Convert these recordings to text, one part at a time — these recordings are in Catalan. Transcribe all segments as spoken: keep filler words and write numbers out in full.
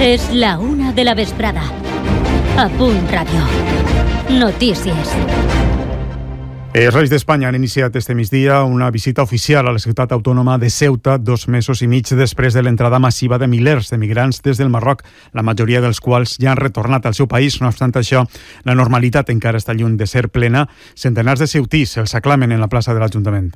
És la una de la vesprada. A Punt Ràdio. Notícies. Els Reis d'Espanya han iniciat este migdia una visita oficial a la ciutat autònoma de Ceuta, dos mesos i mig després de l'entrada massiva de milers de migrants des del Marroc, la majoria dels quals ja han retornat al seu país. No obstant això, la normalitat encara està lluny de ser plena. Centenars de ceutís els aclamen en la plaça de l'Ajuntament.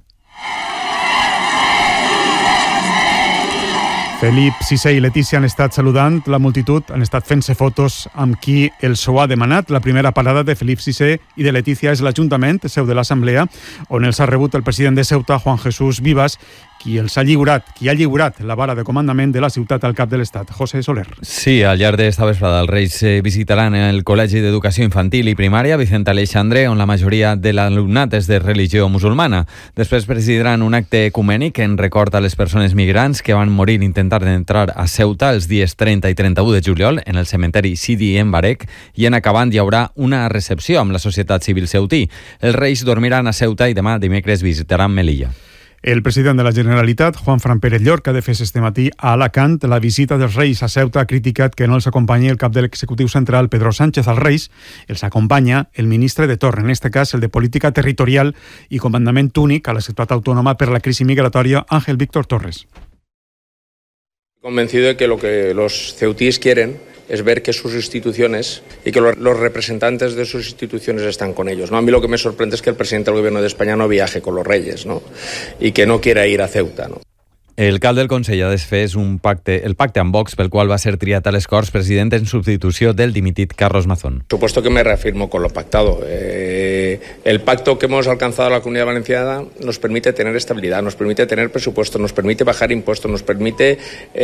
Felip sisè i Letícia han estat saludant la multitud, han estat fent-se fotos amb qui els ho ha demanat. La primera parada de Felip sisè i de Letícia és l'Ajuntament, seu de l'Assemblea, on els ha rebut el president de Ceuta, Juan Jesús Vivas, qui els ha lliurat, qui ha lliurat la vara de comandament de la ciutat al cap de l'Estat, José Soler. Sí, al llarg d'esta vesprada els Reis visitaran el Col·legi d'Educació Infantil i Primària Vicent Aleixandre, on la majoria de l'alumnat és de religió musulmana. Després presidiran un acte ecumènic en record a les persones migrants que van morir intentant d'entrar a Ceuta els dies trenta i trenta-u de juliol en el cementeri Sidi Embarek, i en acabant hi haurà una recepció amb la societat civil ceutí. Els Reis dormiran a Ceuta i demà dimecres visitaran Melilla. El president de la Generalitat, Juan Fran Pérez Llor, que ha de fer este matí a Alacant la visita dels Reis a Ceuta, ha criticat que no els acompanyi el cap de l'executiu central, Pedro Sánchez. Als Reis els acompanya el ministre de torn, en este cas el de Política Territorial i Comandament Únic a la ciutat autònoma per la crisi migratòria, Ángel Víctor Torres. Convencido de que lo que los ceutíes quieren es ver que sus instituciones y que los, los representantes de sus instituciones están con ellos, ¿no? A mí lo que me sorprende es que el presidente del gobierno de España no viaje con los reyes, ¿no? Y que no quiera ir a Ceuta, ¿no? El cap del Consell ha desfès un pacte, el pacte amb Vox, pel qual va ser triat a les Corts president en substitució del dimitit Carlos Mazón. Supuesto que me reafirmo con lo pactado. Eh, el pacto que hemos alcanzado en la Comunidad Valenciana nos permite tener estabilidad, nos permite tener presupuesto, nos permite bajar impuestos, nos permite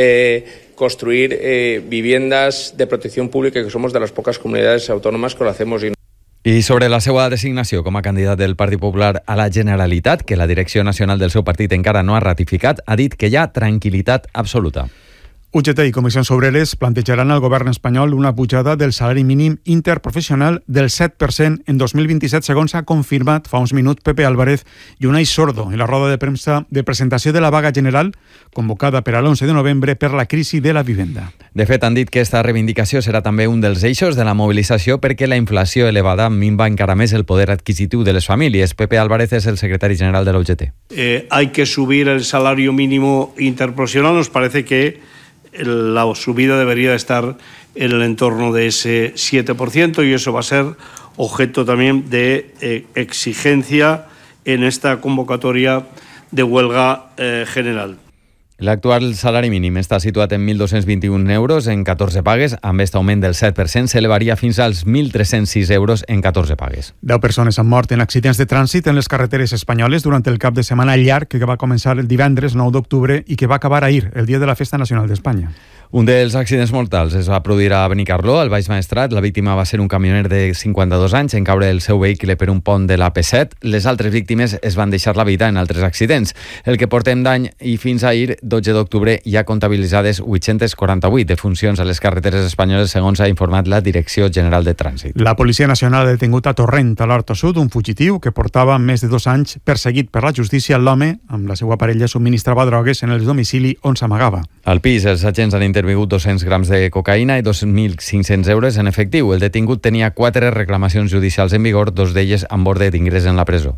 eh, construir eh, viviendas de protección pública, que somos de las pocas comunidades autónomas que lo hacemos. Y I sobre la seva designació com a candidat del Partit Popular a la Generalitat, que la direcció nacional del seu partit encara no ha ratificat, ha dit que hi ha tranquil·litat absoluta. U G T i Comissions Obreres plantejaran al govern espanyol una pujada del salari mínim interprofessional del set per cent en dos mil vint-i-set, segons ha confirmat fa uns minuts Pepe Álvarez i Unai Sordo en la roda de premsa de presentació de la vaga general convocada per a l'onze de novembre per la crisi de la vivenda. De fet, han dit que esta reivindicació serà també un dels eixos de la mobilització perquè la inflació elevada minva encara més el poder adquisitiu de les famílies. Pepe Álvarez és el secretari general de la U G T. Eh, hay que subir el salario mínimo interprofesional. Nos parece que la subida debería estar en el entorno de ese siete por ciento y eso va a ser objeto también de eh, exigencia en esta convocatoria de huelga eh, general. L'actual salari mínim està situat en mil dos-cents vint-i-un euros en catorze pagues. Amb aquest augment del set per cent s'elevaria fins als mil tres-cents sis euros en catorze pagues. Deu persones han mort en accidents de trànsit en les carreteres espanyoles durant el cap de setmana llarg que va començar el divendres nou d'octubre i que va acabar ahir, el dia de la Festa Nacional d'Espanya. Un dels accidents mortals es va produir a Benicarló, al Baix Maestrat. La víctima va ser un camioner de cinquanta-dos anys en caure el seu vehicle per un pont de la P set. Les altres víctimes es van deixar la vida en altres accidents. El que portem d'any i fins ahir, dotze d'octubre, hi ha comptabilitzades vuit-cents quaranta-vuit defuncions a les carreteres espanyoles, segons ha informat la Direcció General de Trànsit. La Policia Nacional ha detingut a Torrent, a l'Horta Sud, un fugitiu que portava més de dos anys perseguit per la justícia. L'home, amb la seva parella, subministrava drogues en el domicili on s'amagava. Al pis, els agents han intervingut dos-cents grams de cocaïna i dos mil cinc-cents euros en efectiu. El detingut tenia quatre reclamacions judicials en vigor, dos d'elles amb ordre d'ingrés en la presó.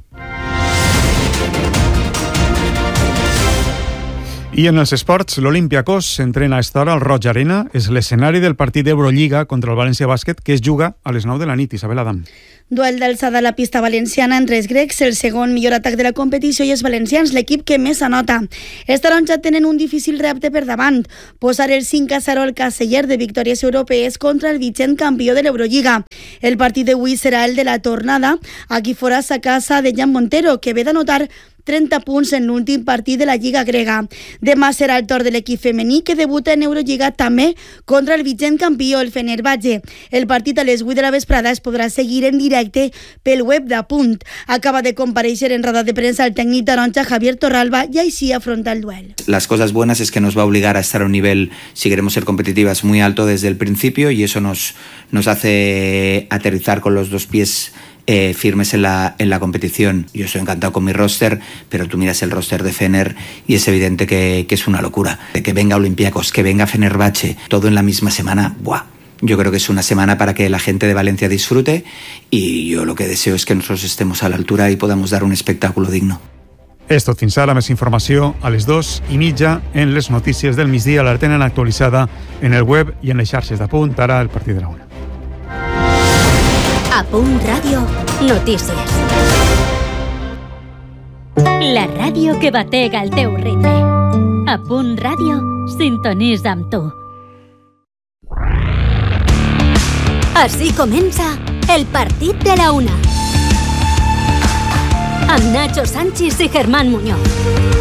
I en els esports, l'Olympiacos s'entrena a esta hora al Roig Arena. És l'escenari del partit d'Eurolliga contra el València Bàsquet, que es juga a les nou de la nit. Isabel Adam. Duel d'alçada a la pista valenciana entre els grecs, el segon millor atac de la competició, i els valencians, l'equip que més anota. Els taronja tenen un difícil repte per davant, posar el cinc a zero al caseller de victòries europees contra el vigent campió de l'Eurolliga. El partit d'avui serà el de la tornada, aquí fora a casa de Jan Montero, que ve d'anotar trenta punts en l'últim partit de la Lliga grega. Demà serà el torn de l'equip femení, que debuta en Eurolliga també contra el vigent campió, el Fenerbahce. El partit a les vuit de la vesprada es podrà seguir en directe pel web d'Apunt. Acaba de comparèixer en roda de premsa el tècnic taronja Javier Torralba y així afronta el duel. Las cosas buenas es que nos va a obligar a estar a un nivel, si queremos ser competitivas, muy alto desde el principio, y eso nos, nos hace aterrizar con los dos pies eh, firmes en la, en la competición. Yo estoy encantado con mi roster, pero tú miras el roster de Fener y es evidente que, que es una locura. Que venga Olympiacos, que venga Fenerbahce, todo en la misma semana, ¡buah! Yo creo que es una semana para que la gente de Valencia disfrute y yo lo que deseo es que nosotros estemos a la altura y podamos dar un espectáculo digno. És tot fins ara. Més informació a les dues i mitja en les notícies del migdia. La tenen actualitzada en el web i en les xarxes d'A Punt. Ara el partit de la una. A Punt Ràdio, notícies. La ràdio que batega el teu ritme. A Punt Ràdio, sintonitza amb tu. Així comença el partit de la una. Amb Nacho Sánchez i Germán Muñoz.